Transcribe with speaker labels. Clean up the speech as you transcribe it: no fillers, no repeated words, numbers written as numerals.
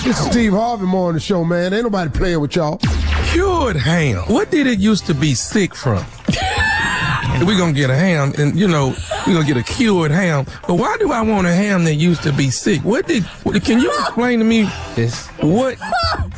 Speaker 1: This is Steve Harvey Morning Show, man. Ain't nobody playing with y'all.
Speaker 2: Cured ham. What did it used to be sick from? We're going to get a ham, and, we're going to get a cured ham. But why do I want a ham that used to be sick? Can you explain to me what